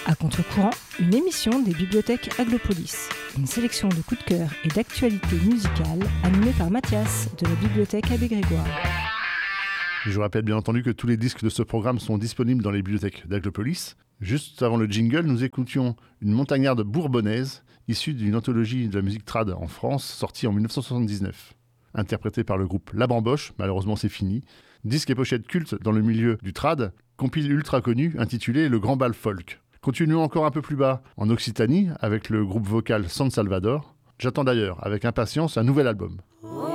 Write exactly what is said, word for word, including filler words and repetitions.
À contre-courant, une émission des bibliothèques Aglopolis. Une sélection de coups de cœur et d'actualités musicales animée par Mathias de la bibliothèque Abbé Grégoire. Je rappelle bien entendu que tous les disques de ce programme sont disponibles dans les bibliothèques d'Aglopolis. Juste avant le jingle, nous écoutions une montagnarde bourbonnaise issue d'une anthologie de la musique trad en France sortie en dix-neuf cent soixante-dix-neuf. Interprétée par le groupe La Bamboche, malheureusement c'est fini. Disque et pochette culte dans le milieu du trad, compile ultra connu intitulé Le Grand Bal Folk. Continuons encore un peu plus bas, en Occitanie, avec le groupe vocal San Salvador. J'attends d'ailleurs avec impatience un nouvel album.